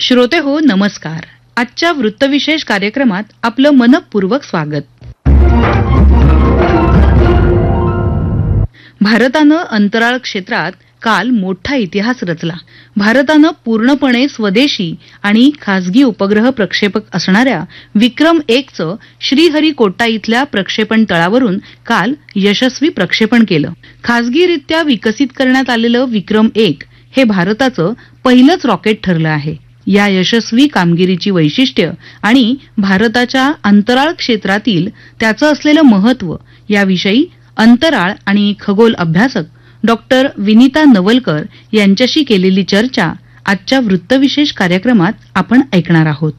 श्रोते हो, नमस्कार. आजच्या वृत्तविशेष कार्यक्रमात आपलं मनपूर्वक स्वागत. भारतानं अंतराळ क्षेत्रात काल मोठा इतिहास रचला. भारतानं पूर्णपणे स्वदेशी आणि खासगी उपग्रह प्रक्षेपक असणाऱ्या विक्रम-1 चं श्रीहरिकोटा इथल्या प्रक्षेपण तळावरून काल यशस्वी प्रक्षेपण केलं. खासगीरित्या विकसित करण्यात आलेलं विक्रम-1 हे भारताचं पहिलंच रॉकेट ठरलं आहे. या यशस्वी कामगिरीची वैशिष्ट्य आणि भारताच्या अंतराळ क्षेत्रातील त्याचं असलेलं महत्त्व याविषयी अंतराळ आणि खगोल अभ्यासक डॉक्टर विनीता नवलकर यांच्याशी केलेली चर्चा आजच्या वृत्तविशेष कार्यक्रमात आपण ऐकणार आहोत.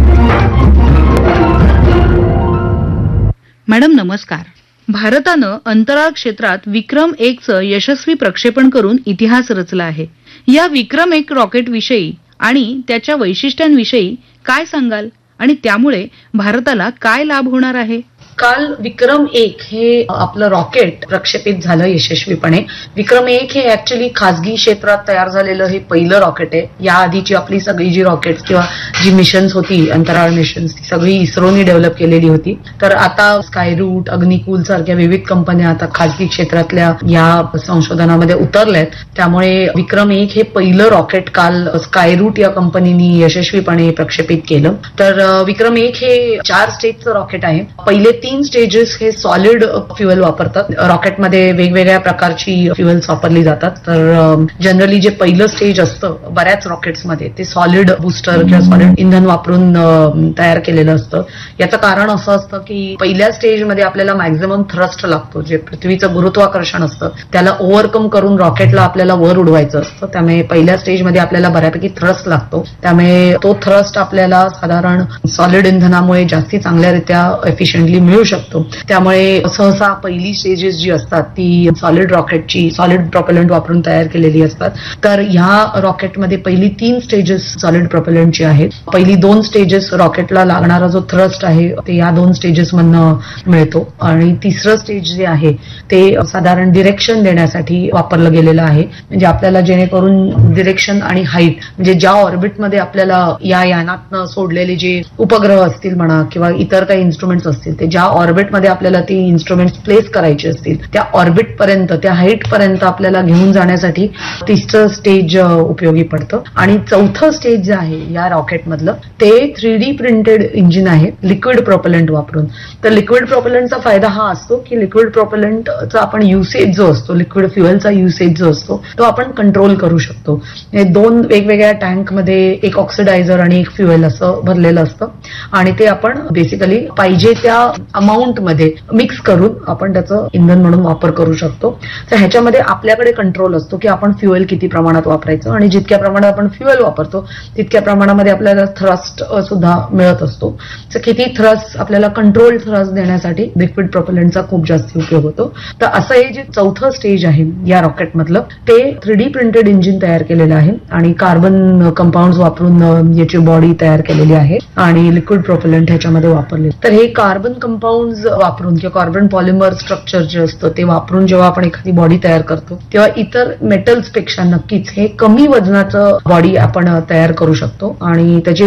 मॅडम नमस्कार. भारतानं अंतराळ क्षेत्रात विक्रम-1 चं यशस्वी प्रक्षेपण करून इतिहास रचला आहे. या विक्रम-1 रॉकेटविषयी आणि त्याच्या वैशिष्ट्यांविषयी काय सांगाल आणि त्यामुळे भारताला काय लाभ होणार आहे? काल विक्रम-1 हे आपलं रॉकेट प्रक्षेपित झालं यशस्वीपणे. विक्रम-1 हे ऍक्च्युली खासगी क्षेत्रात तयार झालेलं हे पहिलं रॉकेट आहे. याआधीची आपली सगळी जी रॉकेट्स किंवा जी मिशन्स होती, अंतराळ मिशन्स, ती सगळी इस्रोनी डेव्हलप केलेली होती. तर आता स्कायरूट, अग्निकुल सारख्या विविध कंपन्या आता खासगी क्षेत्रातल्या या संशोधनामध्ये उतरल्यात. त्यामुळे विक्रम-1 हे पहिलं रॉकेट काल स्कायरूट या कंपनीनी यशस्वीपणे प्रक्षेपित केलं. तर विक्रम-1 हे 4 स्टेजचं रॉकेट आहे. पहिले 3 स्टेजेस हे सॉलिड फ्युएल वापरतात. रॉकेटमध्ये वेगवेगळ्या प्रकारची फ्युएल्स वापरली जातात. तर जनरली जे पहिलं स्टेज असतं बऱ्याच रॉकेट्समध्ये ते सॉलिड बुस्टर किंवा सॉलिड इंधन वापरून तयार केलेलं असतं. याचं कारण असं असतं की पहिल्या स्टेजमध्ये आपल्याला मॅक्झिमम थ्रस्ट लागतो. जे पृथ्वीचं गुरुत्वाकर्षण असतं त्याला ओव्हरकम करून रॉकेटला आपल्याला वर उडवायचं असतं. त्यामुळे पहिल्या स्टेजमध्ये आपल्याला बऱ्यापैकी थ्रस्ट लागतो. त्यामुळे तो थ्रस्ट आपल्याला साधारण सॉलिड इंधनामुळे जास्ती चांगल्यारित्या एफिशियंटली मिळू शकतो. त्यामुळे सहसा पहिली स्टेजेस जी असतात ती सॉलिड रॉकेटची सॉलिड प्रॉपेलंट वापरून तयार केलेली असतात. तर ह्या रॉकेटमध्ये पहिली 3 स्टेजेस सॉलिड प्रॉपेलंटची आहेत. पहिली 2 स्टेजेस रॉकेटला लागणारा जो थ्रस्ट आहे ते या 2 स्टेजेस मधनं मिळतो आणि तिसरं स्टेज जे आहे ते साधारण डिरेक्शन देण्यासाठी वापरलं गेलेलं आहे. म्हणजे आपल्याला जेणेकरून डिरेक्शन आणि हाईट म्हणजे ज्या ऑर्बिटमध्ये आपल्याला या यानातनं सोडलेले जे उपग्रह असतील म्हणा किंवा इतर काही इन्स्ट्रुमेंट्स असतील ते ज्या ऑर्बिटमध्ये आपल्याला ती इन्स्ट्रुमेंट्स प्लेस करायचे असतील त्या ऑर्बिट पर्यंत त्या हाईट पर्यंत आपल्याला घेऊन जाण्यासाठी तिसरं स्टेज उपयोगी पडतं. आणि चौथं स्टेज जे आहे या रॉकेटमधलं ते 3D प्रिंटेड इंजिन आहे लिक्विड प्रॉपेलंट वापरून. तर लिक्विड प्रॉपेलंटचा फायदा हा असतो की लिक्विड प्रॉपेलंटचा आपण युसेज जो असतो लिक्विड फ्युएलचा युसेज जो असतो तो आपण कंट्रोल करू शकतो. 2 वेगवेगळ्या टँकमध्ये एक ऑक्सिडायझर आणि एक फ्युएल असं भरलेलं असतं आणि ते आपण बेसिकली पाहिजे त्या अमाऊंट मध्ये मिक्स करून आपण त्याचं इंधन म्हणून वापर करू शकतो. तर ह्याच्यामध्ये आपल्याकडे कंट्रोल असतो की आपण फ्युएल किती प्रमाणात वापरायचं आणि जितक्या प्रमाणात आपण फ्युएल वापरतो तितक्या प्रमाणामध्ये आपल्याला थ्रस्ट सुद्धा मिळत असतो. तर किती थ्रस्ट आपल्याला कंट्रोल थ्रस्ट देण्यासाठी लिक्विड प्रॉपेलंटचा खूप जास्त उपयोग होतो. तर असं हे जे चौथं स्टेज आहे या रॉकेटमधलं ते 3D प्रिंटेड इंजिन तयार केलेलं आहे आणि कार्बन कंपाऊंड वापरून याची बॉडी तयार केलेली आहे आणि लिक्विड प्रॉपेलंट ह्याच्यामध्ये वापरले. तर हे कार्बन कंपाऊंड वापरून किंवा कार्बन पॉलिमर स्ट्रक्चर जे असतं ते वापरून जेव्हा आपण एखादी बॉडी तयार करतो तेव्हा इतर मेटल्स पेक्षा नक्कीच हे कमी वजनाचं बॉडी आपण तयार करू शकतो आणि त्याची